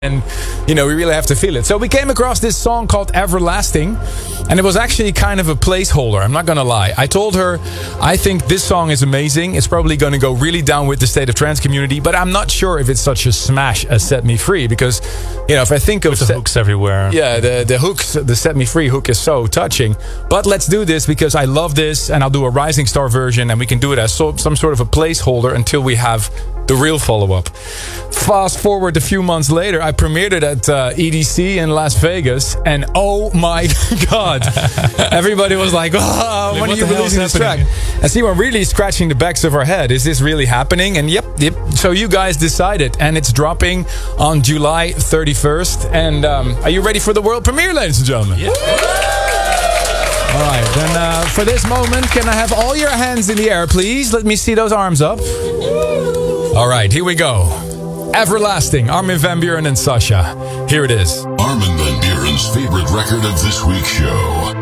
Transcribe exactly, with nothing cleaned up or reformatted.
And, you know, we really have to feel it. So we came across this song called Everlasting, and it was actually kind of a placeholder. I'm not going to lie. I told her, I think this song is amazing. It's probably going to go really down with the State of Trance community, but I'm not sure if it's such a smash as Set Me Free, because, you know, if I think of... With the set, hooks everywhere. Yeah, the, the hooks, the Set Me Free hook is so touching. But let's do this because I love this, and I'll do a Rising Star version, and we can do it as so, some sort of a placeholder until we have the real follow-up. Fast forward a few months later, I premiered it at uh, E D C in Las Vegas, and oh my god, everybody was like, oh, when are you releasing this track? And see, we're really scratching the backs of our head. Is this really happening? And yep, yep. So you guys decided, and it's dropping on July thirty-first. And um, are you ready for the world premiere, ladies and gentlemen? Yeah. All right, then uh, for this moment, can I have all your hands in the air, please? Let me see those arms up. All right, here we go. Everlasting, Armin van Buuren and Sasha. Here it is. Armin van Buuren's favorite record of this week's show.